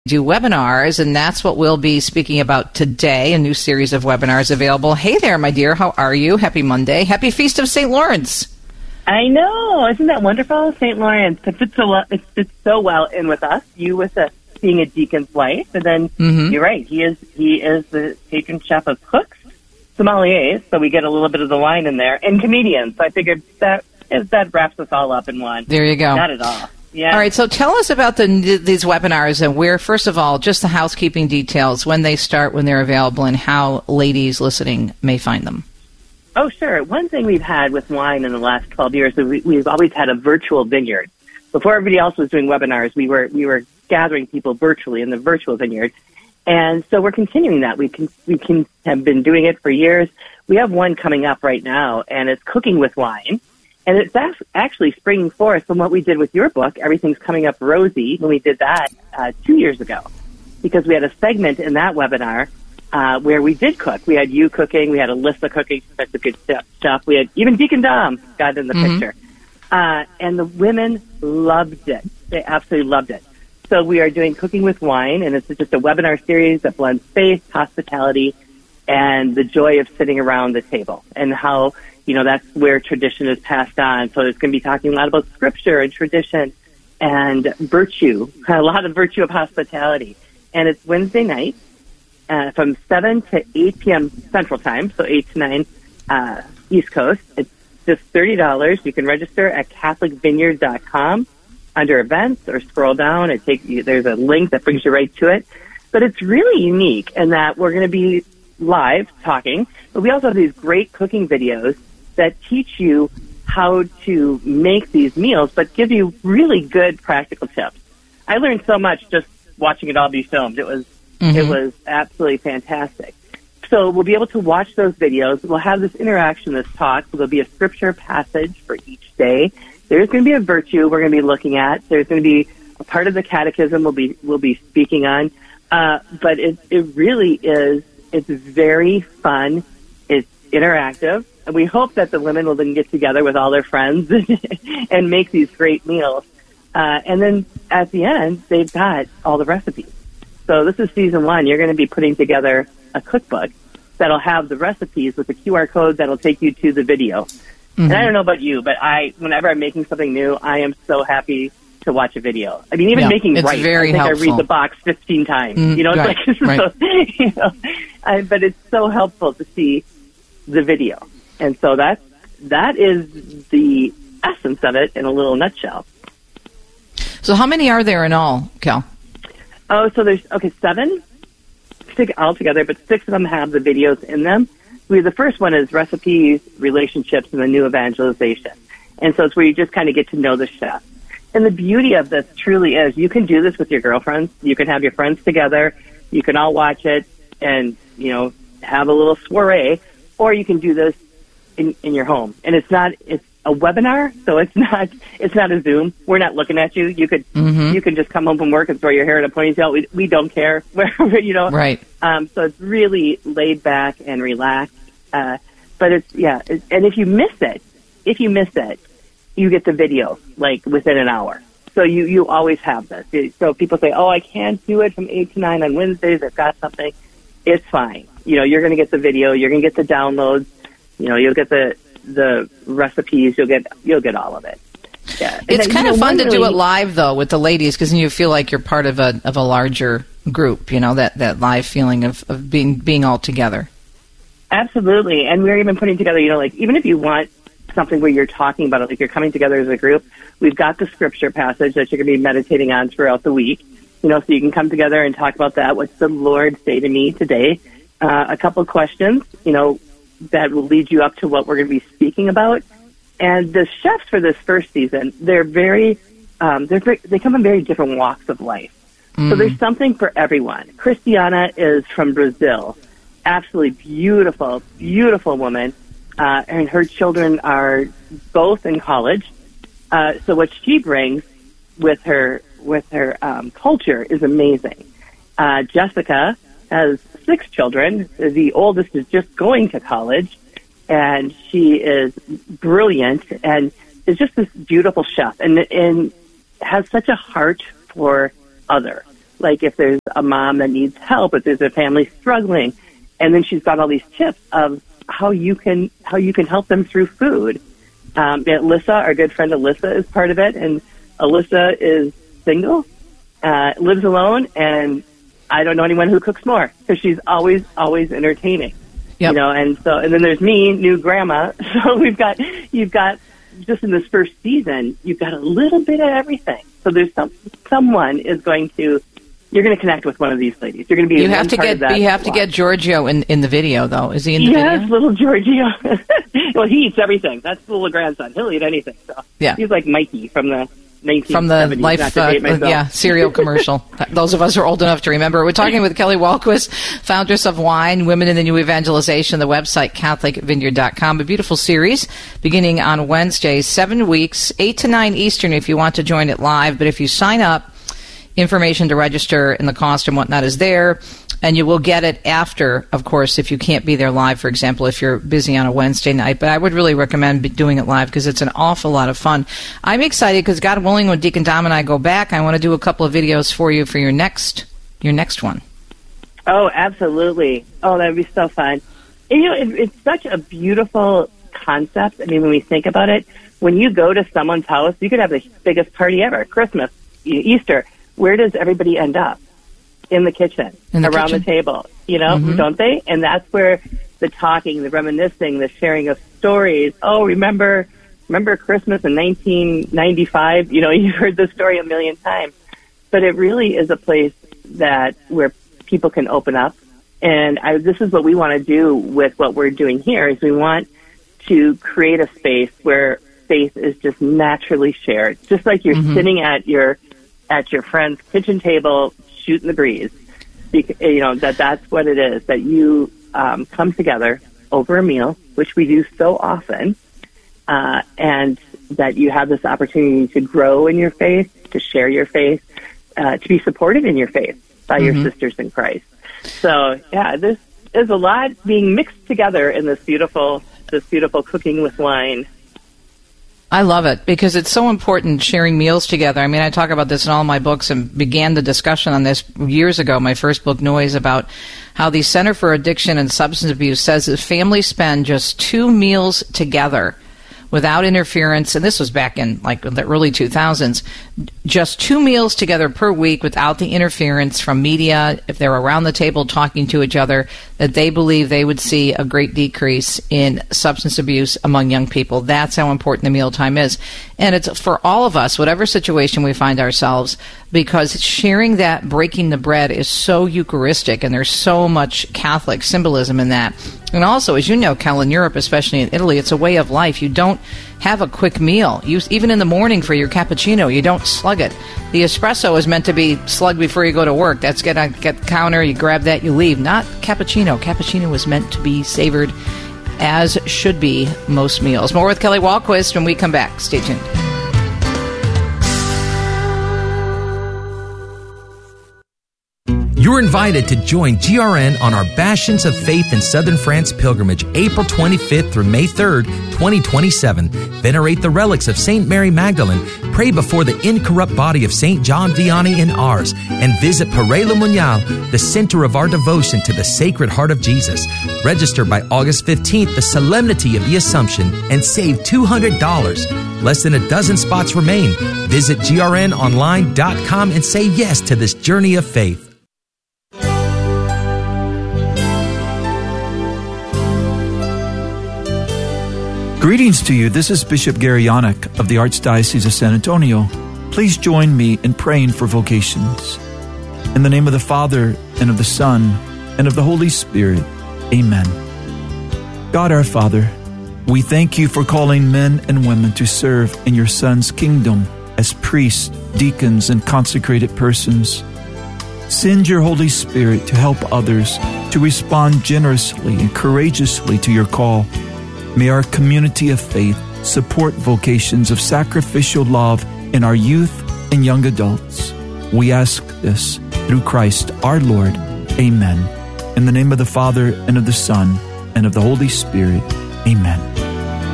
do webinars, and that's what we'll be speaking about today, a new series of webinars available. Hey there, my dear. How are you? Happy Monday. Happy Feast of St. Lawrence. I know. Isn't that wonderful? St. Lawrence. It fits so well in with us. You with being a deacon's wife. And then You're right. He is the patron chef of cooks, sommeliers, so we get a little bit of the wine in there, and comedians. So I figured that wraps us all up in one. There you go. Not at all. Yeah. All right, so tell us about these webinars and where, first of all, just the housekeeping details, when they start, when they're available, and how ladies listening may find them. Oh, sure. One thing we've had with wine in the last 12 years is we've always had a virtual vineyard. Before everybody else was doing webinars, we were gathering people virtually in the virtual vineyard. And so we're continuing that. We have been doing it for years. We have one coming up right now, and it's Cooking with Wine. And it's actually springing forth from what we did with your book, Everything's Coming Up Rosy, when we did that 2 years ago. Because we had a segment in that webinar where we did cook. We had you cooking. We had Alyssa cooking. Such a good stuff. We had even Deacon Dom got in the picture. And the women loved it. They absolutely loved it. So we are doing Cooking with Wine, and it's just a webinar series that blends faith, hospitality, and the joy of sitting around the table, and how, that's where tradition is passed on. So it's going to be talking a lot about scripture and tradition and virtue, a lot of virtue of hospitality. And it's Wednesday night from 7 to 8 p.m. Central Time, so 8 to 9 East Coast. It's just $30. You can register at CatholicVineyard.com under events, or scroll down and there's a link that brings you right to it. But it's really unique in that we're going to be live talking, but we also have these great cooking videos that teach you how to make these meals, but give you really good practical tips. I learned so much just watching it all be filmed. It was absolutely fantastic. So we'll be able to watch those videos. We'll have this interaction, this talk. So there'll be a scripture passage for each day. There's going to be a virtue we're going to be looking at. There's going to be a part of the catechism we'll be speaking on. But it really is. It's very fun. It's interactive. And we hope that the women will then get together with all their friends and make these great meals. And then at the end, they've got all the recipes. So this is season 1. You're going to be putting together a cookbook that'll have the recipes with the QR code that'll take you to the video. And I don't know about you, but whenever I'm making something new, I am so happy to watch a video. I mean, even making rice, I think helpful. I read the box 15 times. It's right. So, but it's so helpful to see the video. And so that is the essence of it in a little nutshell. So how many are there in all, Cal? Oh, so there's, 7 altogether, but 6 of them have the videos in them. The first one is recipes, relationships, and the new evangelization. And so it's where you just kind of get to know the chef. And the beauty of this truly is you can do this with your girlfriends. You can have your friends together. You can all watch it and, have a little soiree. Or you can do this in your home. And it's a webinar, so it's not a Zoom. We're not looking at you. You can just come home from work and throw your hair in a ponytail. We don't care. Right. So it's really laid back and relaxed. But and if you miss it, you get the video like within an hour. So you always have this. So people say, "Oh, I can't do it from 8 to 9 on Wednesdays. I've got something." It's fine. You're going to get the video. You're going to get the downloads. You'll get the recipes. You'll get all of it. Yeah. It's kind of fun to do it live though with the ladies, because you feel like you're part of a larger group. That live feeling of being all together. Absolutely. And we're even putting together, even if you want something where you're talking about it, like you're coming together as a group, we've got the scripture passage that you're going to be meditating on throughout the week, so you can come together and talk about that. What's the Lord say to me today? A couple of questions, that will lead you up to what we're going to be speaking about. And the chefs for this first season, they come from very different walks of life. So there's something for everyone. Christiana is from Brazil. Absolutely beautiful, beautiful woman. And her children are both in college. So what she brings with her culture is amazing. Jessica has 6 children. The oldest is just going to college, and she is brilliant and is just this beautiful chef and has such a heart for other. like if there's a mom that needs help, if there's a family struggling. And then she's got all these tips of how you can help them through food. Alyssa, our good friend Alyssa, is part of it, and Alyssa is single, lives alone, and I don't know anyone who cooks more because she's always entertaining. Yep. And then there's me, new grandma. So you've got just in this first season, you've got a little bit of everything. So there's someone is going to. You're going to connect with one of these ladies. You're going to be. You have to get Giorgio in the video, though. Is he in the video? Yes, little Giorgio. Well, he eats everything. That's the little grandson. He'll eat anything. So yeah, he's like Mikey from the 1970s. cereal commercial. Those of us who are old enough to remember. We're talking with Kelly Wahlquist, foundress of Wine, Women in the New Evangelization, the website CatholicVineyard.com. A beautiful series beginning on Wednesday, 7 weeks, 8 to 9 Eastern if you want to join it live. But if you sign up, information to register and the cost and whatnot is there. And you will get it after, of course, if you can't be there live, for example, if you're busy on a Wednesday night. But I would really recommend doing it live because it's an awful lot of fun. I'm excited because, God willing, when Deacon Dom and I go back, I want to do a couple of videos for you for your next one. Oh, absolutely. Oh, that would be so fun. And, it's such a beautiful concept. I mean, when we think about it, when you go to someone's house, you could have the biggest party ever, Christmas, Easter. Where does everybody end up? In the kitchen, around the table, don't they? And that's where the talking, the reminiscing, the sharing of stories. Oh, remember Christmas in 1995? You've heard the story a million times. But it really is a place where people can open up. And this is what we want to do with what we're doing here is we want to create a space where faith is just naturally shared. Just like you're sitting at your friend's kitchen table, shooting the breeze. That's what it is, that you come together over a meal, which we do so often, and that you have this opportunity to grow in your faith, to share your faith, to be supported in your faith by your sisters in Christ. So, yeah, this is a lot being mixed together in this beautiful cooking with wine. I love it because it's so important sharing meals together. I mean, I talk about this in all my books and began the discussion on this years ago, my first book, Noise, about how the Center for Addiction and Substance Abuse says that families spend just 2 meals together without interference, and this was back in like the early 2000s, just 2 meals together per week without the interference from media, if they're around the table talking to each other, that they believe they would see a great decrease in substance abuse among young people. That's how important the mealtime is. And it's for all of us, whatever situation we find ourselves, because sharing that, breaking the bread is so Eucharistic, and there's so much Catholic symbolism in that. And also, as you know, Kel, in Europe, especially in Italy, it's a way of life. You don't have a quick meal. Even in the morning for your cappuccino, you don't slug it. The espresso is meant to be slugged before you go to work. That's get the counter, you grab that, you leave. Not cappuccino. Cappuccino is meant to be savored, as should be most meals. More with Kelly Wahlquist when we come back. Stay tuned. You're invited to join GRN on our Bastions of Faith in Southern France pilgrimage, April 25th through May 3rd, 2027. Venerate the relics of St. Mary Magdalene, pray before the incorrupt body of St. John Vianney in Ars, and visit Père Le Monial, the center of our devotion to the Sacred Heart of Jesus. Register by August 15th, the Solemnity of the Assumption, and save $200. Less than a dozen spots remain. Visit grnonline.com and say yes to this journey of faith. Greetings to you. This is Bishop Gary Yannick of the Archdiocese of San Antonio. Please join me in praying for vocations. In the name of the Father, and of the Son, and of the Holy Spirit. Amen. God our Father, we thank you for calling men and women to serve in your Son's kingdom as priests, deacons, and consecrated persons. Send your Holy Spirit to help others to respond generously and courageously to your call. May our community of faith support vocations of sacrificial love in our youth and young adults. We ask this through Christ our Lord. Amen. In the name of the Father, and of the Son, and of the Holy Spirit. Amen.